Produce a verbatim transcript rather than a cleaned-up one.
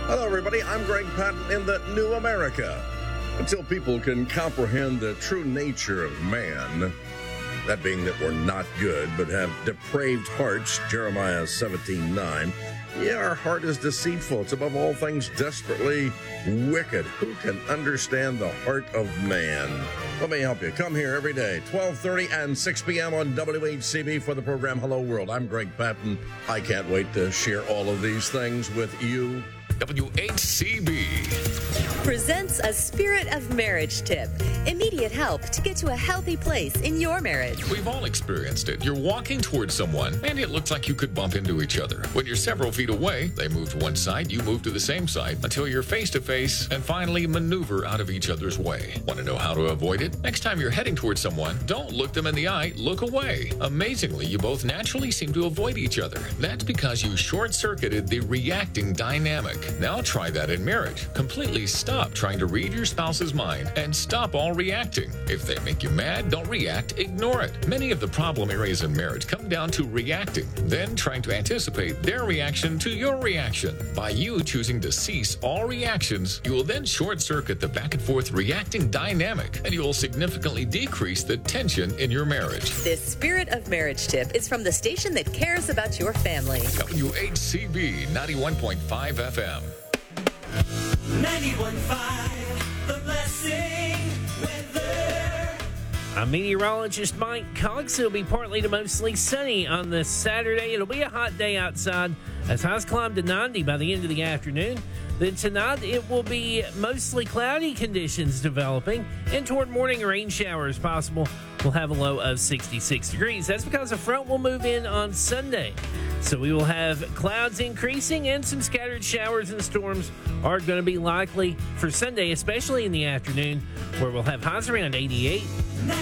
Hello, everybody. I'm Greg Patton in the New America. Until people can comprehend the true nature of man, that being that we're not good but have depraved hearts, Jeremiah seventeen nine. Yeah, our heart is deceitful. It's above all things desperately wicked. Who can understand the heart of man? Let me help you. Come here every day, twelve thirty and six p.m. on W H C B for the program Hello World. I'm Greg Patton. I can't wait to share all of these things with you. W H C B presents a Spirit of Marriage tip. Immediate help to get to a healthy place in your marriage. We've all experienced it. You're walking towards someone, and it looks like you could bump into each other. When you're several feet away, they move to one side, you move to the same side, until you're face to face and finally maneuver out of each other's way. Want to know how to avoid it? Next time you're heading towards someone, don't look them in the eye, look away. Amazingly, you both naturally seem to avoid each other. That's because you short-circuited the reacting dynamic. Now try that in marriage. Completely stop trying to read your spouse's mind and stop all reacting. If they make you mad, don't react, ignore it. Many of the problem areas in marriage come down to reacting, then trying to anticipate their reaction to your reaction. By you choosing to cease all reactions, you will then short-circuit the back and forth reacting dynamic, and you will significantly decrease the tension in your marriage. This Spirit of Marriage tip is from the station that cares about your family. W H C B ninety-one point five F M. ninety-one point five, The Blessing Weather. I'm meteorologist Mike Cox. It'll be partly to mostly sunny on this Saturday. It'll be a hot day outside as highs climb to ninety by the end of the afternoon. Then tonight it will be mostly cloudy conditions developing, and toward morning rain showers possible. We'll have a low of sixty-six degrees. That's because a front will move in on Sunday. So we will have clouds increasing, and some scattered showers and storms are going to be likely for Sunday, especially in the afternoon, where we'll have highs around eighty-eight.